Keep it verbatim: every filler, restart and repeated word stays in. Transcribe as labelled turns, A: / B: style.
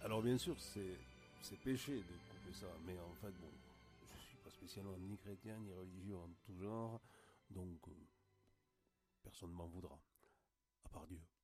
A: Alors bien sûr, c'est c'est péché de couper ça, mais en fait, bon, je suis pas spécialement ni chrétien ni religieux en tout genre, donc euh, personne ne m'en voudra, à part Dieu.